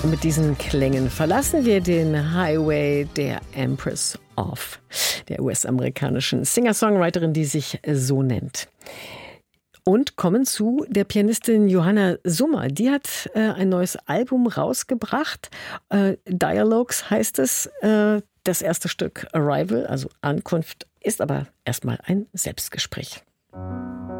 Und mit diesen Klängen verlassen wir den Highway der Empress of, der US-amerikanischen Singer-Songwriterin, die sich so nennt. Und kommen zu der Pianistin Johanna Summer. Die hat ein neues Album rausgebracht. Dialogues heißt es. Das erste Stück Arrival, also Ankunft, ist aber erstmal ein Selbstgespräch.